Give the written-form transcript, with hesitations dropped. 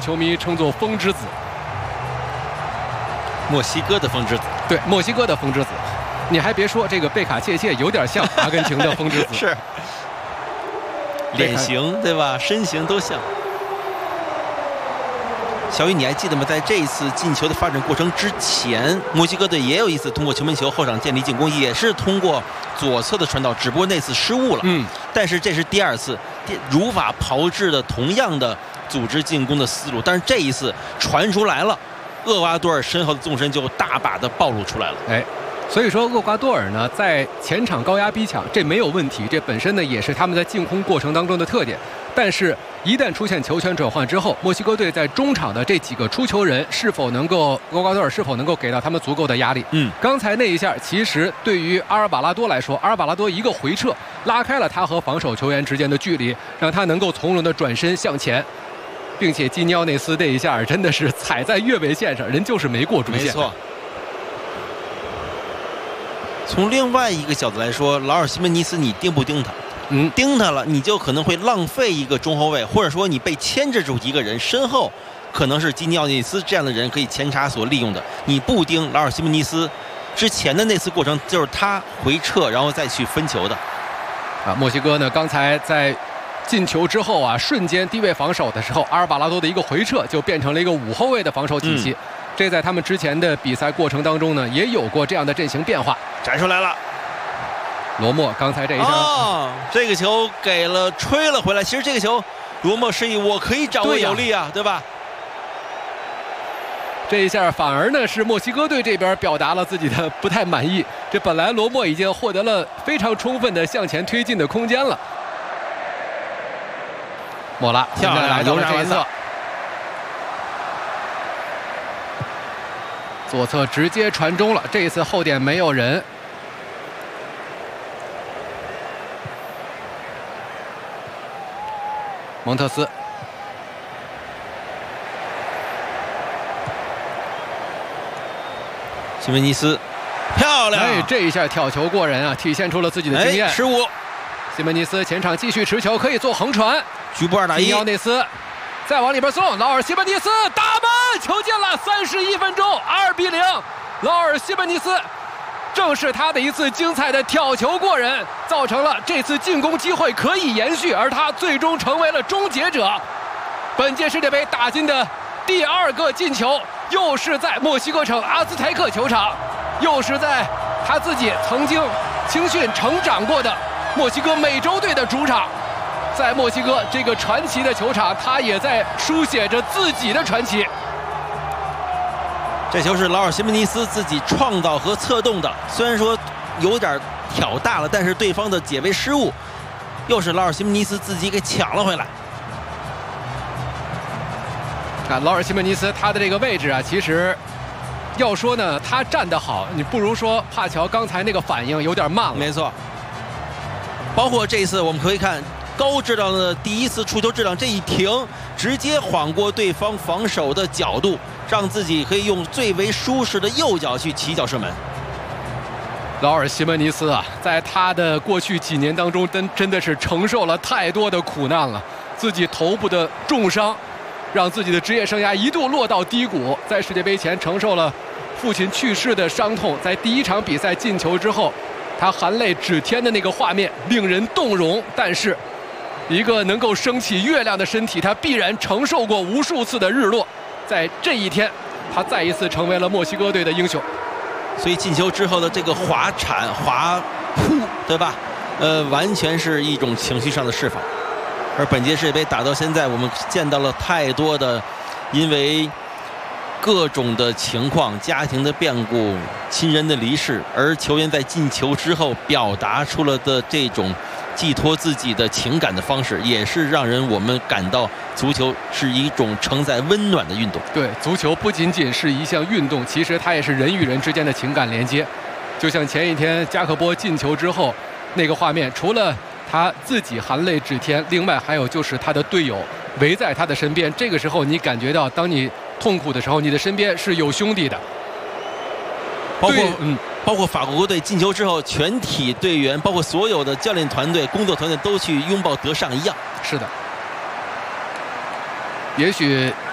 球迷称作风之子， 墨西哥的风之子。 对，墨西哥的风之子。你还别说，这个贝卡切切有点像阿根廷的风之子， 是脸型对吧？身形都像。小雨，你还记得吗？在这一次进球的发展过程之前，墨西哥队也有一次通过球门球后场建立进攻，也是通过左侧的传导，只不过那次失误了。但是这是第二次，如法炮制的同样的组织进攻的思路，但是这一次传出来了，厄瓜多尔身后的纵深就大把的暴露出来了。 哎。所以说，厄瓜多尔呢在前场高压逼抢，这没有问题，这本身呢也是他们在进攻过程当中的特点。但是，一旦出现球权转换之后，墨西哥队在中场的这几个出球人厄瓜多尔是否能够给到他们足够的压力？刚才那一下，其实对于阿尔巴拉多来说，阿尔巴拉多一个回撤，拉开了他和防守球员之间的距离，让他能够从容的转身向前，并且基尼奥内斯这一下真的是踩在越位线上，人就是没过中线。 没错。从另外一个角度来说，劳尔·西门尼斯，你盯不盯他？盯他了，你就可能会浪费一个中后卫，或者说你被牵制住一个人，身后可能是基尼奥内斯这样的人可以前插所利用的。你不盯劳尔·西门尼斯，之前的那次过程就是他回撤然后再去分球的。 墨西哥呢，刚才在进球之后啊，瞬间低位防守的时候，阿尔巴拉多的一个回撤就变成了一个5后卫的防守体系。这在他们之前的比赛过程当中呢，也有过这样的阵型变化。 展出来了， 罗莫刚才这一下， 这个球给了吹了回来。其实这个球，罗莫示意我可以掌握有力啊，对吧？ 这一下反而呢是墨西哥队这边表达了自己的不太满意。这本来罗莫已经获得了非常充分的向前推进的空间了。莫拉现在来到了这一侧。左侧直接传中了，这一次后点没有人。蒙特斯， 西门尼斯，漂亮！ 哎，这一下挑球过人啊，体现出了自己的经验。 失误。 西门尼斯前场继续持球，可以做横传。 局部2打1。 基尼奥内斯再往里边送，劳尔·西门尼斯打门，球进了！31分钟，2比0。劳尔·西门尼斯正是他的一次精彩的挑球过人，造成了这次进攻机会可以延续，而他最终成为了终结者。本届世界杯打进的第2个进球，又是在墨西哥城阿兹台克球场，又是在他自己曾经青训成长过的墨西哥美洲队的主场。在墨西哥这个传奇的球场，他也在书写着自己的传奇。 这球是劳尔·西门尼斯自己创造和策动的，虽然说有点挑大了，但是对方的解围失误，又是劳尔·西门尼斯自己给抢了回来。 劳尔·西门尼斯他的这个位置啊，其实要说呢，他站得好，你不如说帕乔刚才那个反应有点慢了。 没错，包括这一次我们可以看。高质量的第一次出球质量，这一停直接晃过对方防守的角度，让自己可以用最为舒适的右脚去起脚射门。 劳尔·西门尼斯啊，在他的过去几年当中，真的是承受了太多的苦难了。自己头部的重伤，让自己的职业生涯一度落到低谷。在世界杯前承受了父亲去世的伤痛，在第1场比赛进球之后，他含泪指天的那个画面令人动容，但是。一个能够升起月亮的身体，他必然承受过无数次的日落。在这一天，他再一次成为了墨西哥队的英雄。 所以进球之后的这个滑铲、滑扑，对吧？完全是一种情绪上的释放。而本届世界杯打到现在，我们见到了太多的因为各种的情况、家庭的变故、亲人的离世，而球员在进球之后表达出了的这种。寄托自己的情感的方式，也是让我们感到足球是一种承载温暖的运动。 对，足球不仅仅是一项运动，其实它也是人与人之间的情感连接。就像前一天加克波进球之后那个画面，除了他自己含泪指天，另外还有就是他的队友围在他的身边。这个时候你感觉到，当你痛苦的时候，你的身边是有兄弟的。 包括法国队进球之后，全体队员，包括所有的教练团队、工作团队都去拥抱德尚一样。 是的，也许